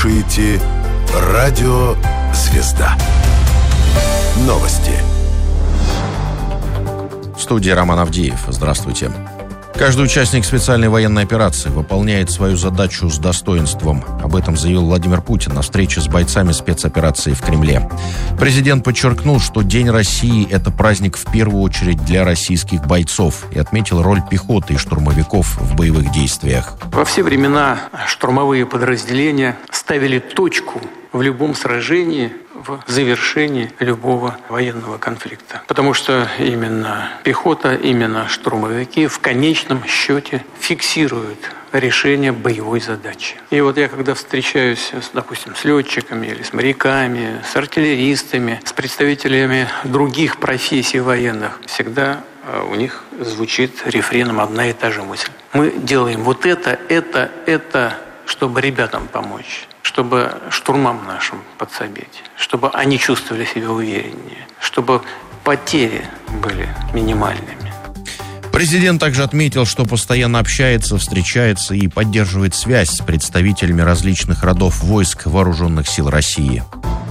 слушаете Радио «Звезда». Новости. В студии Роман Авдеев. Здравствуйте. Каждый участник специальной военной операции выполняет свою задачу с достоинством. Об этом заявил Владимир Путин на встрече с бойцами спецоперации в Кремле. Президент подчеркнул, что День России – это праздник в первую очередь для российских бойцов и отметил роль пехоты и штурмовиков в боевых действиях. Во все времена штурмовые подразделения ставили точку в любом сражении, в завершении любого военного конфликта. Потому что именно пехота, именно штурмовики в конечном счете фиксируют решение боевой задачи. И вот я когда встречаюсь, допустим, с летчиками или с моряками, с артиллеристами, с представителями других профессий военных, всегда у них звучит рефреном одна и та же мысль. Мы делаем вот это, чтобы ребятам помочь, чтобы штурмам нашим подсобить, чтобы они чувствовали себя увереннее, чтобы потери были минимальными. Президент также отметил, что постоянно общается, встречается и поддерживает связь с представителями различных родов войск Вооруженных сил России.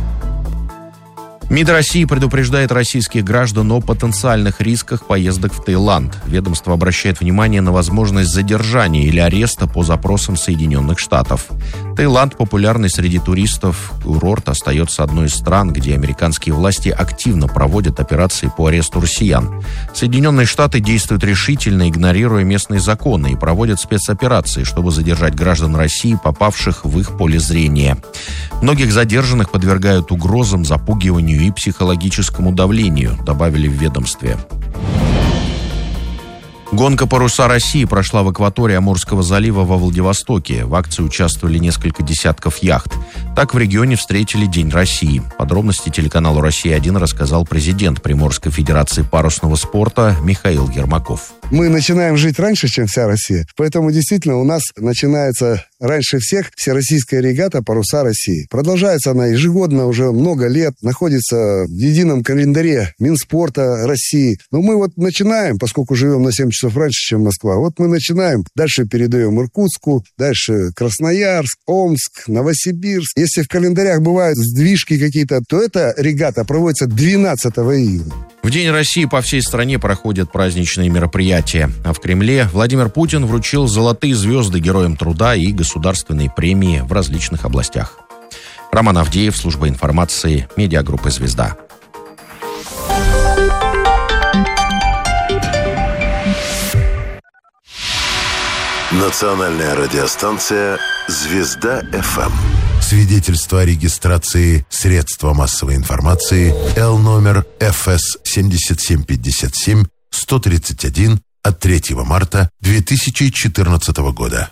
МИД России предупреждает российских граждан о потенциальных рисках поездок в Таиланд. Ведомство обращает внимание на возможность задержания или ареста по запросам Соединенных Штатов. Таиланд, популярный среди туристов курорт, остается одной из стран, где американские власти активно проводят операции по аресту россиян. Соединенные Штаты действуют решительно, игнорируя местные законы, и проводят спецоперации, чтобы задержать граждан России, попавших в их поле зрения. Многих задержанных подвергают угрозам, запугиванию и психологическому давлению, добавили в ведомстве. Гонка «Паруса России» прошла в акватории Амурского залива во Владивостоке. В акции участвовали несколько десятков яхт. Так в регионе встретили День России. Подробности телеканалу «Россия-1» рассказал президент Приморской федерации парусного спорта Михаил Ермаков. Мы начинаем жить раньше, чем вся Россия. Поэтому действительно у нас начинается раньше всех всероссийская регата «Паруса России». Продолжается она ежегодно уже много лет, находится в едином календаре Минспорта России. Но мы вот начинаем, поскольку живем на 7 часов раньше, чем Москва, вот мы начинаем, дальше передаем Иркутску, дальше Красноярск, Омск, Новосибирск. Если в календарях бывают сдвижки какие-то, то эта регата проводится 12 июня. В День России по всей стране проходят праздничные мероприятия. А в Кремле Владимир Путин вручил золотые звезды Героям труда и государственные премии в различных областях. Роман Авдеев, служба информации, медиагруппы «Звезда». Национальная радиостанция «Звезда-ФМ». Свидетельство о регистрации средства массовой информации Л номер ФС 7757 131 от 3 марта 2014 года.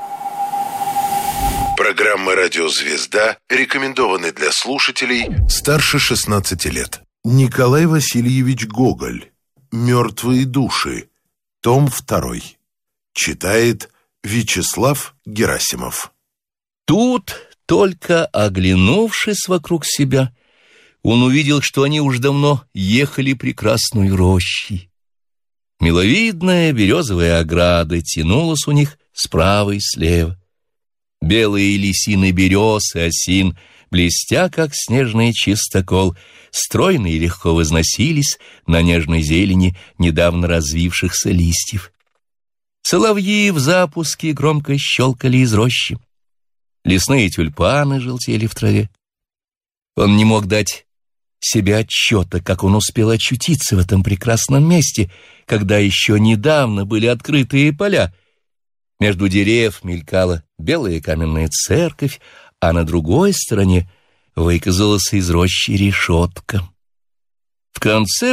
Программы «Радио Звезда» рекомендованы для слушателей старше 16 лет. Николай Васильевич Гоголь. «Мертвые души». Том 2. Читает Вячеслав Герасимов. Тут, только оглянувшись вокруг себя, он увидел, что они уж давно ехали прекрасной рощей. Миловидная березовая ограда тянулась у них справа и слева. Белые лисины берез и осин, блестя, как снежный чистокол, стройно и легко возносились на нежной зелени недавно развившихся листьев. Соловьи в запуске громко щелкали из рощи. Лесные тюльпаны желтели в траве. Он не мог дать себе отчета, как он успел очутиться в этом прекрасном месте, когда еще недавно были открытые поля. Между деревьев мелькала белая каменная церковь, а на другой стороне выказалась из рощи решетка. В конце